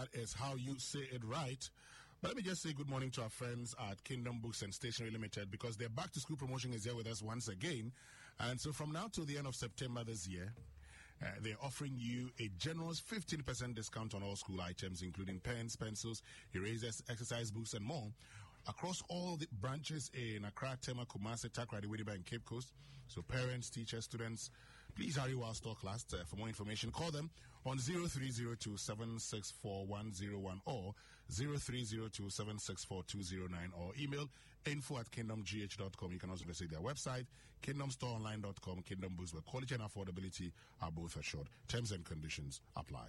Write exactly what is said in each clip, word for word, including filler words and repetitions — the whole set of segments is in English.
that is how you say it right. But let me just say good morning to our friends at Kingdom Books and Stationery Limited, because their back to school promotion is here with us once again. And so from now till the end of September this year, Uh, they're offering you a generous fifteen percent discount on all school items, including pens, pencils, erasers, exercise books, and more, across all the branches in Accra, Tema, Kumasi, Takoradi, Widiba, and Cape Coast. So parents, teachers, students, please hurry while stock lasts. Uh, for more information, call them on zero three zero two, seven six four, one zero one or zero three zero two, seven six four, two zero nine or email info at kingdom g h dot com. You can also visit their website, kingdom store online dot com, Kingdom Books, where quality and affordability are both assured. Terms and conditions apply.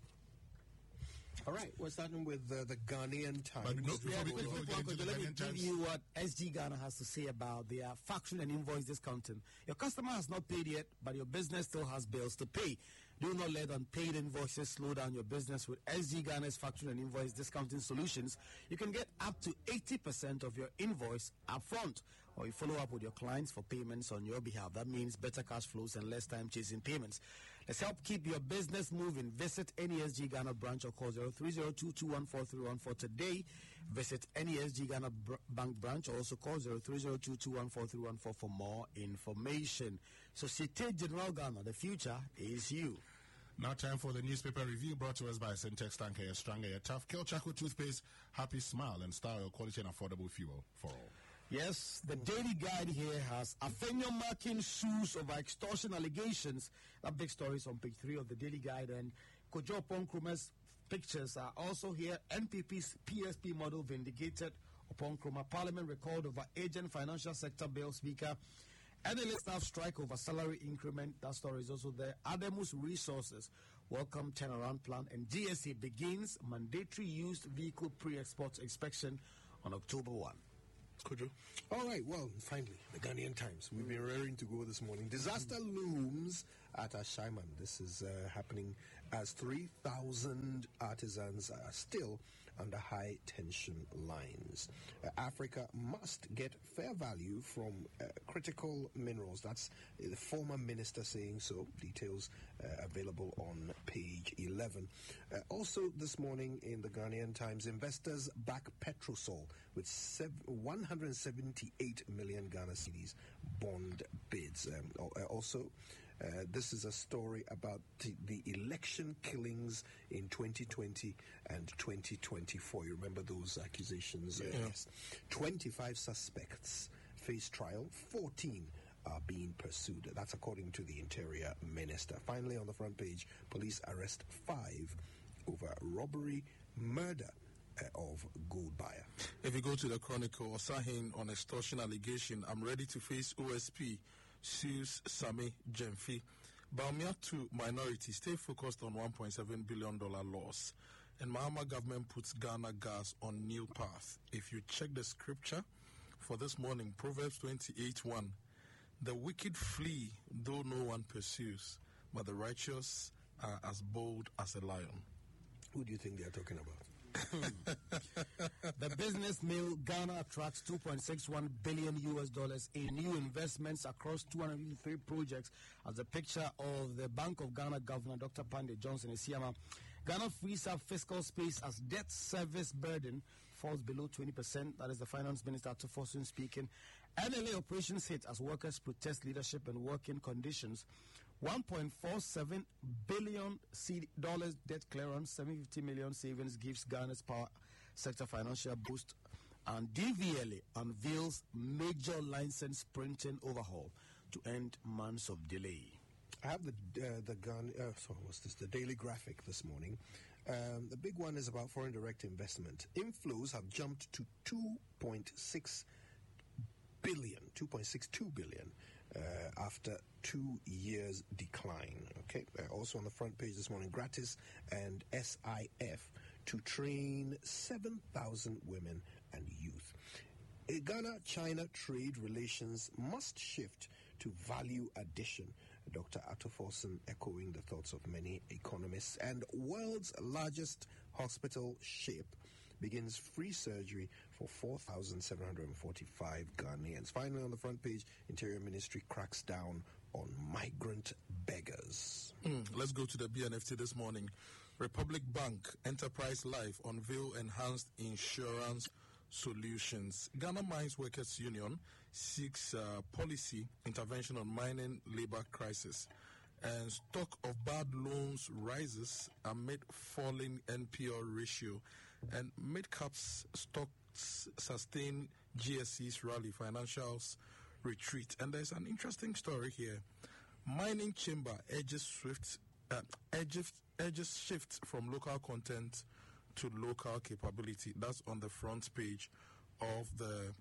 All right, we're starting with uh, the Ghanaian Times. But no, before Yeah, we, before, before we get into the let me Ghanaian give Times, you what S G Ghana has to say about their factoring and invoice discounting. Your customer has not paid yet, but your business still has bills to pay. Do not let unpaid invoices slow down your business. With S G Ghana's factoring and invoice discounting solutions, you can get up to eighty percent of your invoice upfront, or you follow up with your clients for payments on your behalf. That means better cash flows and less time chasing payments. Let's help keep your business moving. Visit any S G Ghana branch or call zero three zero two, two one four three one four today. Visit any S G Ghana br- bank branch or also call zero three zero two, two one four three one four for more information. Societe Generale Ghana, the future is you. Now time for the newspaper review, brought to us by Syntex Tanker, your stronger, your tough. Kel Chaco toothpaste, happy smile and style, quality and affordable fuel for all. Yes, the Daily Guide here has Afenyo marking sues over extortion allegations. That big story is on page three of the Daily Guide, and Kojo Nkrumah's pictures are also here. N P P's P S P model vindicated upon Nkrumah. Parliament recalled over agent financial sector bill. Speaker N L A staff strike over salary increment. That story is also there. Ademus Resources welcome turnaround plan, and G S A begins mandatory used vehicle pre-export inspection on October first. Could you? All right, well, finally, the Ghanaian Times. We've been raring to go this morning. Disaster looms at Ashaiman. This is uh, happening as three thousand artisans are still under high tension lines. Uh, Africa must get fair value from uh, critical minerals. That's uh, the former minister saying so. Details uh, available on page eleven. Uh, also this morning in the Ghanaian Times, investors back Petrosol with seven, one hundred seventy-eight million Ghana cedis bond bids. Um, also, uh, this is a story about the, the election killings in twenty twenty and twenty twenty-four. You remember those accusations? Uh, yeah. Yes. twenty-five suspects face trial, fourteen are being pursued. That's according to the Interior Minister. Finally, on the front page, police arrest five over robbery, murder of gold buyer. If you go to the Chronicle, Osahin on extortion allegation, I'm ready to face O S P, sues Sami Jemfi. Bawumia to minority, stay focused on one point seven billion dollars loss. And Mahama government puts Ghana gas on new path. If you check the scripture for this morning, Proverbs twenty-eight one, the wicked flee, though no one pursues, but the righteous are as bold as a lion. Who do you think they are talking about? The business mail, Ghana attracts two point six one billion U S dollars in new investments across two hundred fifty-three projects, as a picture of the Bank of Ghana Governor Doctor Pandey Johnson Isiama. Ghana frees up fiscal space as debt service burden falls below twenty percent. That is the Finance Minister Atufosun speaking. N L A operations hit as workers protest leadership and working conditions. one point four seven billion dollars debt clearance, seven hundred fifty million savings gives Ghana's power sector financial boost. And D V L A unveils major license printing overhaul to end months of delay. I have the uh, the gun. Uh, sorry, what's this? The Daily Graphic this morning. Um, the big one is about foreign direct investment. Inflows have jumped to two point six billion, two point six two billion uh, after two years decline. Okay. Uh, also on the front page this morning, Gratis and S I F to train seven thousand women and youth. Ghana-China trade relations must shift to value addition. Doctor Atufosun echoing the thoughts of many economists. And world's largest hospital ship begins free surgery for four thousand seven hundred forty-five Ghanaians. Finally, on the front page, Interior Ministry cracks down on migrant beggars. Mm, let's go to the B N F T this morning. Republic Bank Enterprise Life unveil enhanced insurance solutions. Ghana Mines Workers Union seeks uh, policy intervention on mining labor crisis. And stock of bad loans rises amid falling N P L ratio. And mid-caps stocks sustain G S E's rally, financials retreat. And there's an interesting story here. Mining chamber edges swift, uh, edges, edges shift from local content to local capability. That's on the front page of the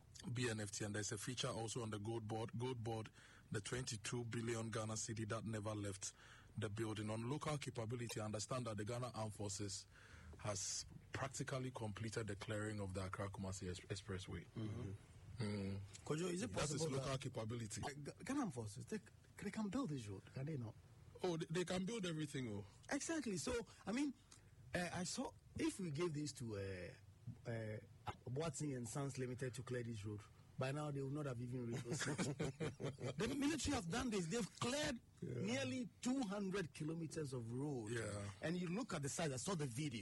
B N F T, and there's a feature also on the gold board. Gold board, the twenty-two billion Ghana city that never left the building. On local capability, I understand that the Ghana Armed Forces has practically completed the clearing of the Accra-Kumasi es- Expressway. Mm-hmm. Mm. Kojo, is it That is possible local that capability. uh, G- Ghana forces they, they can build this road? Can they not? Oh, they, they can build everything. Oh, Exactly. So I mean, uh, I saw if we gave this to uh, uh, Watson and Sons Limited to clear this road, by now they would not have even reached those roads. The military have done this. They've cleared nearly two hundred kilometers of road. Yeah. And you look at the site. I saw the video.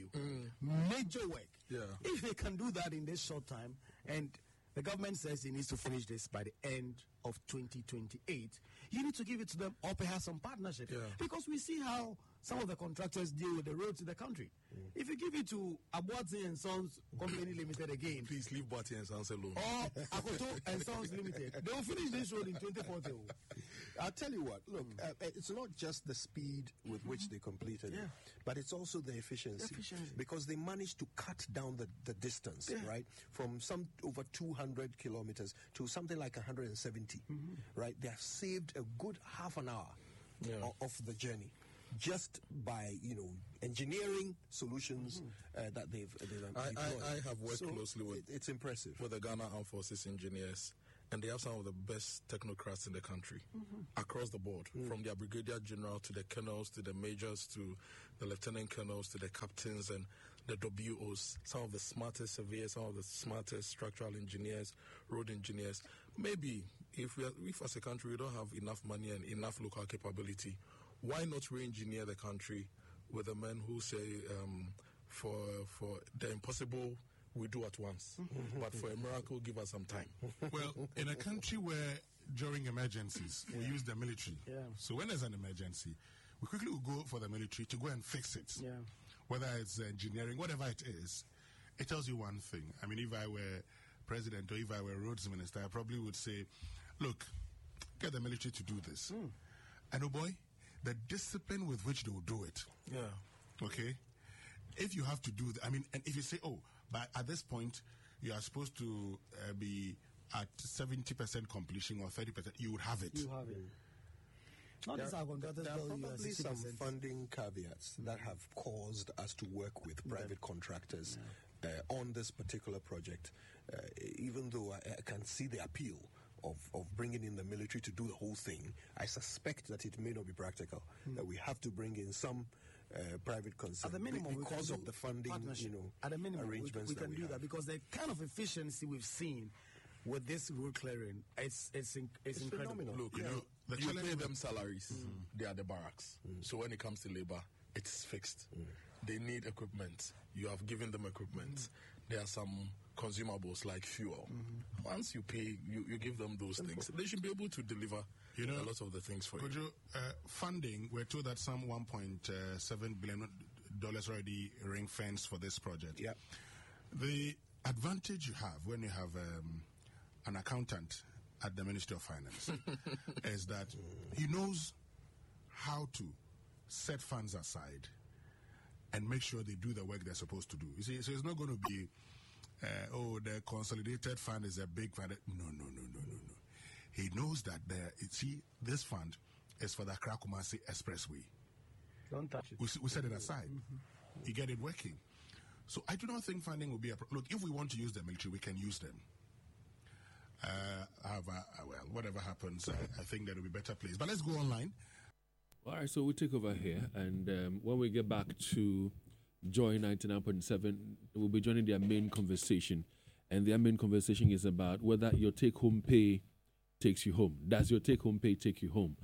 Major work. Yeah. If they can do that in this short time, and the government says it needs to finish this by the end of twenty twenty-eight, you need to give it to them or perhaps some partnership. Yeah. Because we see how some of the contractors deal with the roads in the country. If you give it to Abuadze and Sons Company Limited again, please leave Bati and Sons alone. or Akoto and Sons Limited, they will finish this road in twenty forty. I'll tell you what, look, uh, it's not just the speed with which they completed it, but it's also the efficiency. Efficiency. Because they managed to cut down the, the distance, right? From some over two hundred kilometers to something like one hundred seventy, right? They have saved a good half an hour Yeah. o- of the journey. Just by, you know, engineering solutions uh, that they've, they've I, deployed. I, I have worked So closely with it, it's impressive. with the Ghana Armed Forces engineers, and they have some of the best technocrats in the country across the board, from their brigadier general to the colonels to the majors to the lieutenant colonels to the captains and the W Os. Some of the smartest surveyors, some of the smartest structural engineers, road engineers. Maybe if we are, if as a country we don't have enough money and enough local capability, why not re-engineer the country with the men who say um, for for the impossible we do at once, but for a miracle give us some time. Well, in a country where during emergencies we use the military, Yeah. so when there's an emergency, we quickly will go for the military to go and fix it. Yeah. Whether it's engineering, whatever it is, it tells you one thing. I mean, if I were president or if I were roads minister, I probably would say, look, get the military to do this. And oh boy, the discipline with which they will do it. Yeah. Okay? If you have to do that, I mean, and if you say, oh, but at this point, you are supposed to uh, be at seventy percent completion or thirty percent, you would have it. You have it. Not as our contractors There are tell you uh, probably some sixty percent. funding caveats that have caused us to work with private contractors uh, on this particular project, uh, even though I, I can see the appeal of, of bringing in the military to do the whole thing. I suspect that it may not be practical, that we have to bring in some uh, private consent At the minimum, we because can of do the funding, partnership. you know, At the minimum, we, arrangements we that can we do have. that because the kind of efficiency we've seen with this road clearing, it's it's in, it's, It's incredible. phenomenal. Look, You you, know, the you challenge pay with- them salaries. They are the barracks. So when it comes to labor, it's fixed. They need equipment. You have given them equipment. There are some consumables like fuel. Once you pay, you, you give them those things. They should be able to deliver You know, a lot of the things for you. Kojo, uh, funding, we're told that some one point seven billion dollars already ring fenced for this project. Yeah. The advantage you have when you have um, an accountant at the Ministry of Finance is that he knows how to set funds aside and make sure they do the work they're supposed to do. You see, so it's not going to be, uh, oh, the consolidated fund is a big fund. No, no, no, no, no, no. He knows that the, see, this fund is for the Accra-Kumasi Expressway. Don't touch it. We, s- we set it aside. You get it working. So I do not think funding will be a problem. Look, if we want to use the military, we can use them. Uh, however, uh, well, whatever happens, I, I think there will be better place. But let's go online. All right, so we take over here, and um, when we get back to Joy ninety-nine point seven, we'll be joining their main conversation, and their main conversation is about whether your take-home pay takes you home. Does your take-home pay take you home?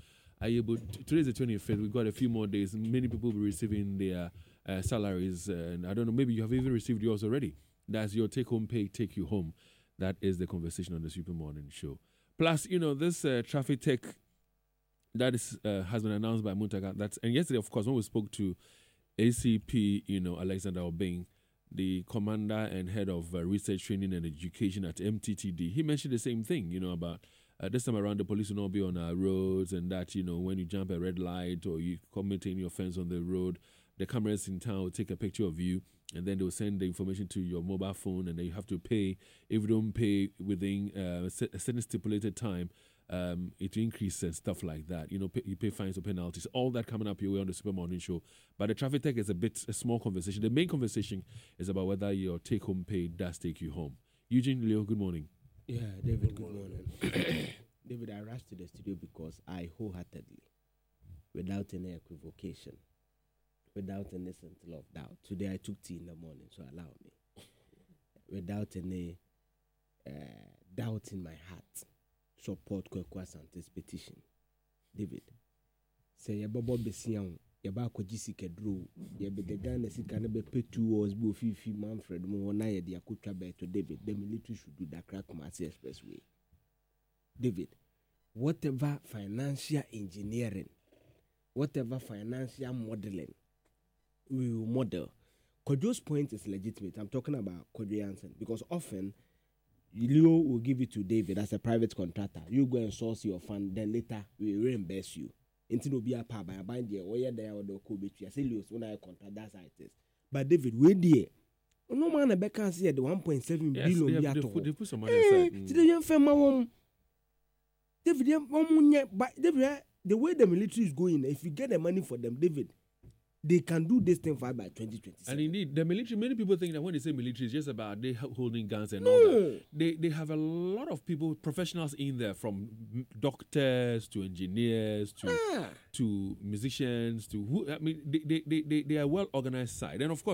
are you able? To, today is the twenty-fifth. We've got a few more days. Many people will be receiving their uh, salaries, uh, and I don't know. Maybe you have even received yours already. That's your take-home pay, take you home. That is the conversation on the Super Morning Show. Plus, you know, this uh, traffic tech that is uh, has been announced by Muntaga. That's and yesterday, of course, when we spoke to A C P, you know, Alexander Obeng, the commander and head of uh, research, training, and education at M T T D, he mentioned the same thing. You know about uh, this time around, the police will not be on our roads, and that you know when you jump a red light or you commit any offense on the road, the cameras in town will take a picture of you, and then they will send the information to your mobile phone, and then you have to pay. If you don't pay within uh, a certain stipulated time, um, it increases and stuff like that. You know, pay, you pay fines or penalties. All that coming up your way on the Super Morning Show. But the traffic tech is a bit a small conversation. The main conversation is about whether your take-home pay does take you home. Eugene, Leo, good morning. Yeah, David, good morning. David, I rushed to the studio because I wholeheartedly, without any equivocation, without any scintilla of doubt. Today I took tea in the morning, so allow me. Without any uh, doubt in my heart, support Kwekwa Sante's petition. David, say ya bobo besian, ya ba ko jisi kedro, ya be the Ghana sika na be pay two hours bo fifi Manfred mo na ya de akotwa be to David. The military should do that crack Kumasi Expressway. David, whatever financial engineering, whatever financial modeling, we will model. Kodjo's point is legitimate. I'm talking about Kodjo Jansen because often Leo will give it to David as a private contractor. You go and source your fund, then later we reimburse you. Until be a part by a bind there, where they are the Kobe. I say, Leo, when I contract, that's how it is. But David, where dear? No man, I can see at the one point seven Yes, billion. they, have, they, put, they put some money Hey, aside. Mm. to the young family, David, but David, the way the military is going, if you get the money for them, David, they can do this thing for by twenty twenty-seven. And indeed, the military, many people think that when they say military, it's just about they holding guns and No. all that. They they have a lot of people, professionals in there, from m- doctors to engineers to Ah. to musicians to who. I mean, they they, they, they, they are well organized side, and of course.